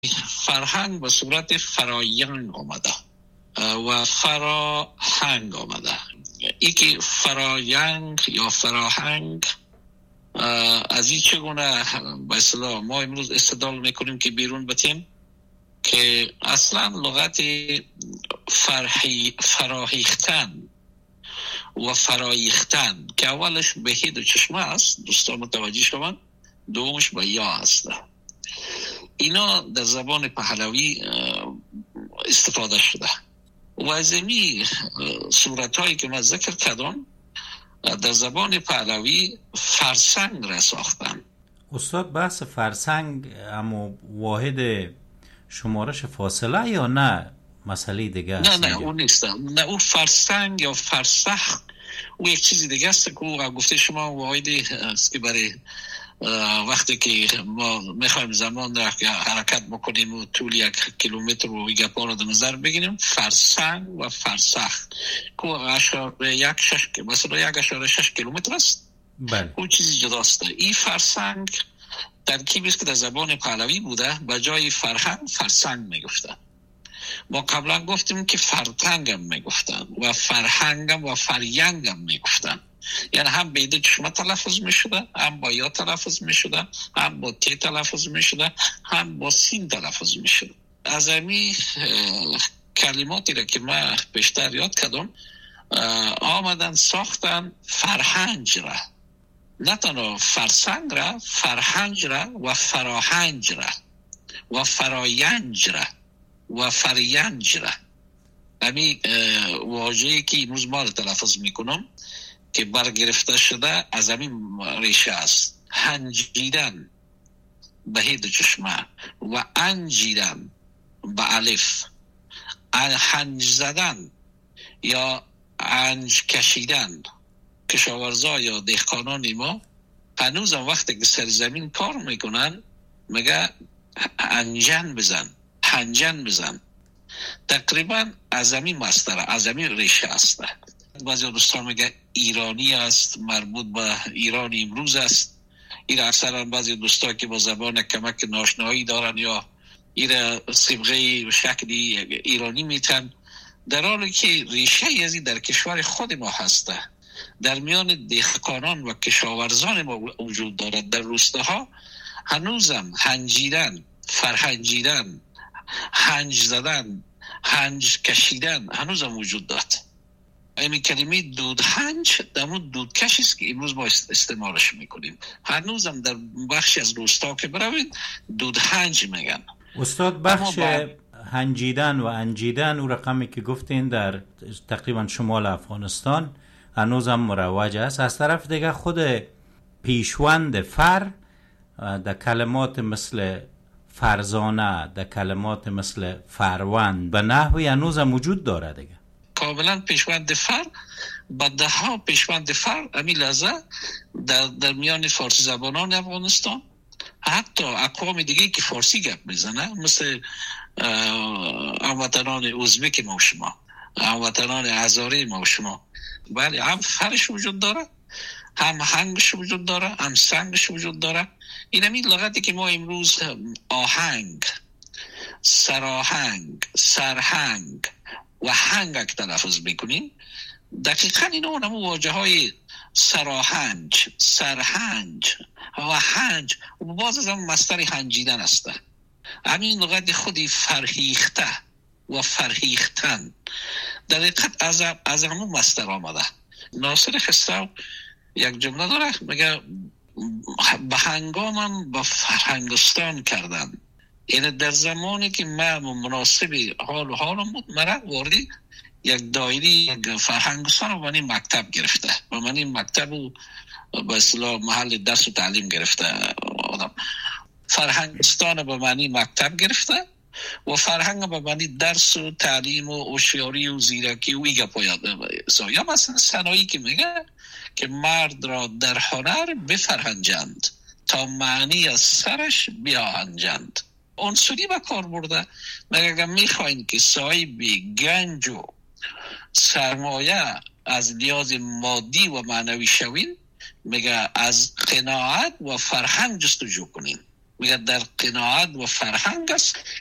فرهنگ به صورت فرایند آمده و فراهنگ آمده. ای که فرایند یا فراهنگ از این چگونه به اصطلاح ما امروز استدلال میکنیم که بیرون بتیم که اصلا لغت فراهیختن و فرایختن که اولش به هید و چشمه است، دوستان متوجه شوند، دومش به یا است. اینا در زبان پهلوی استفاده شده و از این صورت هایی که من ذکر کردم در زبان پهلوی فرسنگ را ساختن. استاد بحث فرسنگ اما واحد شمارش فاصله یا نه مسئله دیگه است؟ نه اون نیست. نه اون فرسنگ یا فرسخ او یک چیزی دیگه است که او گفته شما واحدی است که برای وقتی که ما میخوایم زمان را حرکت بکنیم و طول 1 کیلومتر و یک پا رو در نظر بگیریم، فرسنگ و فرسخ که 1.6 کیلومتر است. بله. اون چیزی جداست. این فرسنگ ترکیبی است که در زبان پهلوی بوده، به جای فرهنگ فرسنگ میگفتن. ما قبلا گفتیم که فرتنگ هم میگفتن و فرهنگ هم و فرینگ هم میگفتن، یعنی هم به چشمه تلفظ میشده، هم با یا تلفظ میشده، هم با ت تلفظ میشده، هم با سین تلفظ میشده. از همین کلماتی را که من بیشتر یاد کردم آمدن ساختن فرهنگ را، نه تنها فرسنگ را، فرهنگ را و فراهنگ را و فراینج را و فرینج را. همین واژه‌ای که امروز ما تلفظ میکنم که برگرفته شده از همین ریشه است. هنجیدن به هید چشمه و انجیدن به الف، هنج زدن یا انج کشیدن. کشاورزا یا دهقانان ما هنوز هم وقتی که سرزمین کار میکنن میگه انجن بزن، هنجن بزن. تقریبا از همین مصدر، از همین ریشه است. بعضی دوستان میگه ایرانی است، مربوط به ایران امروز است. این اکثرا بعضی دوستان که با زبان کمک ناشنایی دارن یا این صبغه و شکلی ایرانی میتن، در حالی که ریشه ازی در کشور خود ما هسته، در میان دهقانان و کشاورزان ما وجود دارد. در روستاها هنوزم هنجیدن، فرهنجیدن، هنج زدن، هنج کشیدن هنوزم وجود دارد. این کلمه دودهنج درمون دودکشی است که امروز ما استعمالش میکنیم. هنوزم در بخشی از روستا که بروید دودهنج میگن. استاد بخش هنجیدن و انجیدن او رقمی که گفتین در تقریبا شمال افغانستان هنوزم مروج است. از طرف دیگه خود پیشوند فر در کلمات مثل فرزانه، در کلمات مثل فروند به نحوی هنوزم وجود داره دیگه. کاملا پیشوند فر با ده ها پیشوند فر امی لحظه در میان فارسی زبانان افغانستان، حتی اقوام دیگه که فارسی گپ میزنه مثل هموطنان ازبک ما و شما، هموطنان هزاره ما و شما، بله هم فرش وجود داره، هم هنگش وجود داره، هم سنگش وجود داره. این همین لغتی که ما امروز آهنگ، سراهنگ، سرهنگ و هنگک تلفظ میکنیم، دقیقا اینا اونم واجه های سراهنج، سرهنج و هنج و باز از هم مصدر هنجیدن است. همین لغت خودی فرهیخته و فرهیختن در حقیقت از همون مصدر آمده. ناصر خسرو یک جمله داره میگه به هنگامم به فرهنگستان کردن. یعنی در زمانی که من مناسب حالم بود مرا واردی یک دایری یک فرهنگستان و من مکتب گرفته و من مکتب و به اصطلاح محل درس و تعلیم گرفته. آدم فرهنگستان به معنی مکتب گرفته و فرهنگ به معنی درس و تعلیم و هوشیاری و زیرکی و ایگه پاید. یا مثلا سنایی که میگه که مرد را در هنر بفرهنجند تا معنی از سرش بیاهنجند. عنصری به کار برده. مگه میخواین که صاحب گنج و سرمایه از لحاظ مادی و معنوی شوین، میگه از قناعت و فرهنگ جستجو کنین میگه در قناعت و فرهنگ است